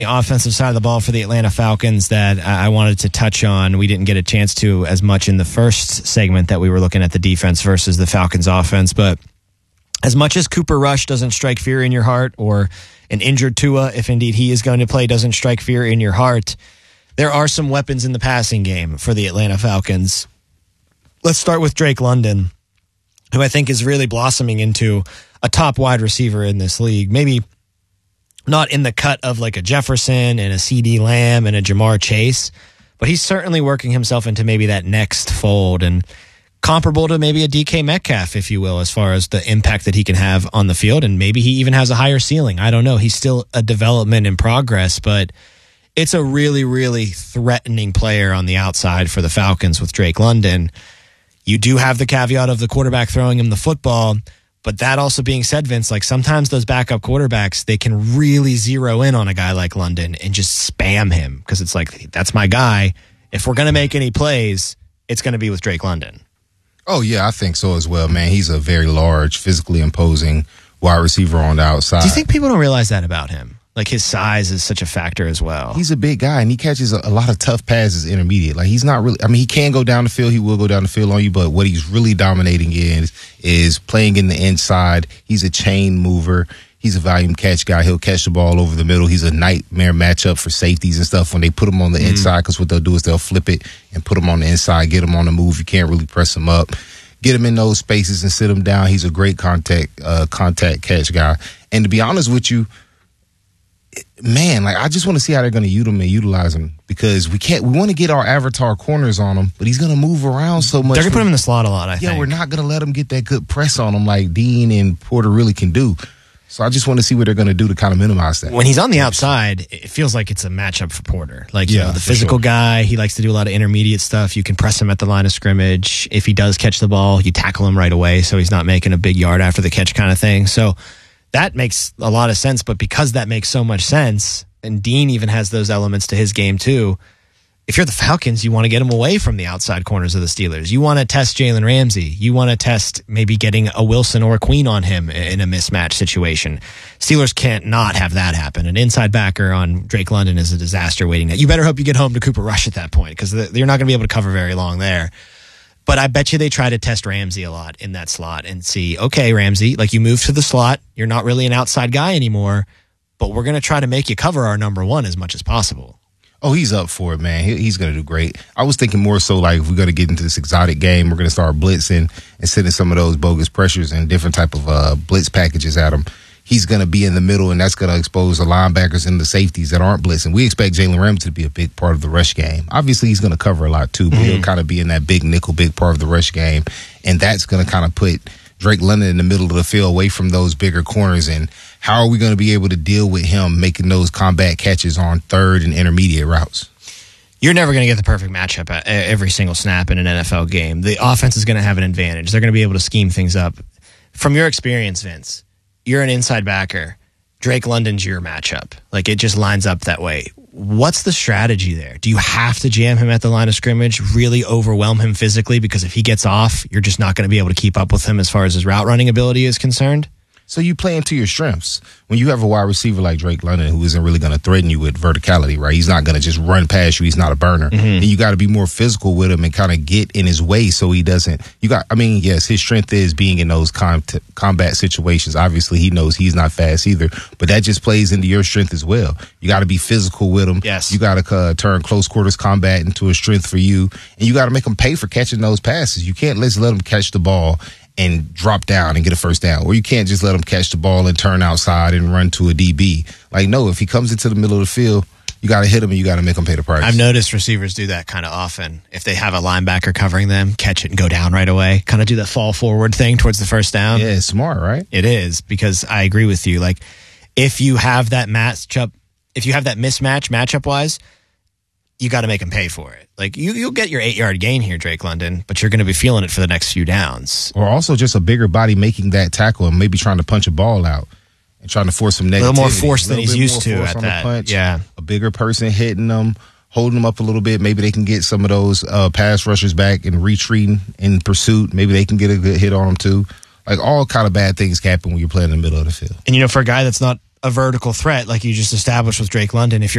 The offensive side of the ball for the Atlanta Falcons that I wanted to touch on. We didn't get a chance to as much in the first segment that we were looking at the defense versus the Falcons offense, but as much as Cooper Rush doesn't strike fear in your heart, or an injured Tua, if indeed he is going to play, doesn't strike fear in your heart, there are some weapons in the passing game for the Atlanta Falcons. Let's start with Drake London, who I think is really blossoming into a top wide receiver in this league. Maybe not in the cut of like a Jefferson and a CeeDee Lamb and a Jamar Chase, but he's certainly working himself into maybe that next fold and comparable to maybe a DK Metcalf, if you will, as far as the impact that he can have on the field. And maybe he even has a higher ceiling. I don't know. He's still a development in progress, but it's a really, really threatening player on the outside for the Falcons with Drake London. You do have the caveat of the quarterback throwing him the football, but that also being said, Vince, like sometimes those backup quarterbacks, they can really zero in on a guy like London and just spam him because it's like, that's my guy. If we're going to make any plays, it's going to be with Drake London. Oh, yeah, I think so as well, man. He's a very large, physically imposing wide receiver on the outside. Do you think people don't realize that about him? Like his size is such a factor as well. He's a big guy, and he catches a lot of tough passes intermediate. Like he's not really, I mean, he can go down the field. He will go down the field on you, but what he's really dominating in is playing in the inside. He's a chain mover. He's a volume catch guy. He'll catch the ball over the middle. He's a nightmare matchup for safeties and stuff when they put him on the inside, because what they'll do is they'll flip it and put him on the inside, get him on the move. You can't really press him up. Get him in those spaces and sit him down. He's a great contact catch guy. And to be honest with you, man, like I just want to see how they're going to use him and utilize him, because we want to get our avatar corners on him, but he's going to move around so much. They're going to put him in the slot a lot, I think. Yeah, we're not going to let him get that good press on him like Dean and Porter really can do. So I just want to see what they're going to do to kind of minimize that. When he's on the outside, it feels like it's a matchup for Porter. Like, you know, the physical guy, he likes to do a lot of intermediate stuff. You can press him at the line of scrimmage. If he does catch the ball, you tackle him right away so he's not making a big yard after the catch kind of thing. So that makes a lot of sense. But because that makes so much sense, and Dean even has those elements to his game too, if you're the Falcons, you want to get him away from the outside corners of the Steelers. You want to test Jalen Ramsey. You want to test maybe getting a Wilson or a Queen on him in a mismatch situation. Steelers can't not have that happen. An inside backer on Drake London is a disaster waiting. You better hope you get home to Cooper Rush at that point, because you're not going to be able to cover very long there. But I bet you they try to test Ramsey a lot in that slot and see, okay, Ramsey, like you move to the slot. You're not really an outside guy anymore, but we're going to try to make you cover our number one as much as possible. Oh, he's up for it, man. He's going to do great. I was thinking more so like if we're going to get into this exotic game, we're going to start blitzing and sending some of those bogus pressures and different type of blitz packages at him. He's going to be in the middle, and that's going to expose the linebackers and the safeties that aren't blitzing. We expect Jalen Ramsey to be a big part of the rush game. Obviously, he's going to cover a lot too, but he'll kind of be in that big nickel, big part of the rush game, and that's going to kind of put Drake London in the middle of the field away from those bigger corners. And how are we going to be able to deal with him making those combat catches on third and intermediate routes? You're never going to get the perfect matchup at every single snap in an NFL game. The offense is going to have an advantage. They're going to be able to scheme things up. From your experience, Vince, you're an inside backer. Drake London's your matchup. Like, it just lines up that way. What's the strategy there? Do you have to jam him at the line of scrimmage, really overwhelm him physically? Because if he gets off, you're just not going to be able to keep up with him as far as his route running ability is concerned? So you play into your strengths. When you have a wide receiver like Drake London, who isn't really going to threaten you with verticality, right? He's not going to just run past you. He's not a burner. And you got to be more physical with him and kind of get in his way so he doesn't. Yes, his strength is being in those combat situations. Obviously, he knows he's not fast either, but that just plays into your strength as well. You got to be physical with him. Yes. You got to turn close quarters combat into a strength for you, and you got to make him pay for catching those passes. You can't let him catch the ball and drop down and get a first down. Or you can't just let him catch the ball and turn outside and run to a DB. Like, no, if he comes into the middle of the field, you got to hit him and you got to make him pay the price. I've noticed receivers do that kind of often. If they have a linebacker covering them, catch it and go down right away. Kind of do that fall forward thing towards the first down. Yeah, it's smart, right? It is, because I agree with you. Like, if you have that mismatch matchup-wise, you got to make him pay for it. Like, you'll get your 8-yard gain here, Drake London, but you're going to be feeling it for the next few downs. Or also just a bigger body making that tackle and maybe trying to punch a ball out and trying to force some negativity. A little more force than he's used to at that. Punch. Yeah. A bigger person hitting them, holding them up a little bit. Maybe they can get some of those pass rushers back and retreating in pursuit. Maybe they can get a good hit on them too. Like, all kind of bad things happen when you're playing in the middle of the field. And, for a guy that's not a vertical threat like you just established with Drake London, if you're